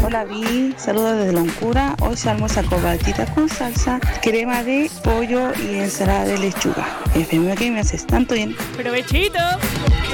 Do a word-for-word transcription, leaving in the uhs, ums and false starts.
Hola, Vi, saludos desde Loncura. Hoy se almuerza cobaltita con salsa, crema de pollo y ensalada de lechuga. Espero que me haces tanto bien. ¡Provechito!